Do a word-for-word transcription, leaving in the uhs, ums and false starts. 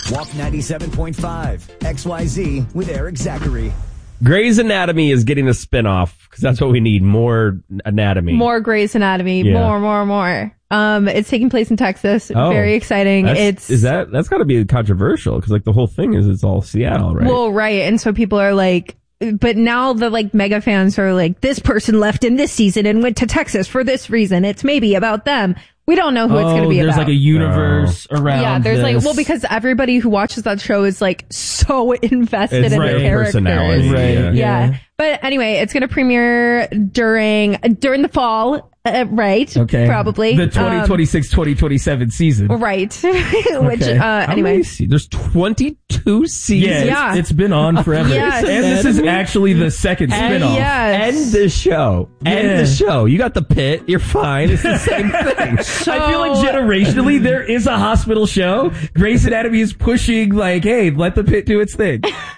Walk ninety-seven point five, X Y Z with Eric Zachary. Grey's Anatomy is getting a spinoff because that's what we need. More anatomy. More Grey's Anatomy. Yeah. More, more, more. Um, it's taking place in Texas. Oh, Very exciting. That's, It's is that that's got to be controversial because like the whole thing is it's all Seattle, right? Well, right. And so people are like, but now the like mega fans are like, this person left in this season and went to Texas for this reason. It's maybe about them. We don't know who oh, it's going to be there's about. like a universe Oh. around Yeah, there's this. like, well, because everybody who watches that show is like so invested It's in their the characters. personality, Right, yeah. Yeah. Yeah. But anyway, it's going to premiere during, during the fall, uh, right? Okay. Probably. The twenty twenty-six twenty twenty-seven season. Um, right. Which, Okay. uh, How anyway. many se- there's twenty-two seasons. Yeah, it's- Yeah. It's been on forever. Yes. And this is actually the second And- spinoff. Yes. End the show. End Yeah. the show. You got the pit. You're fine. It's the same thing. I feel like generationally there is a hospital show. Grey's Anatomy is pushing like, hey, let the pit do its thing.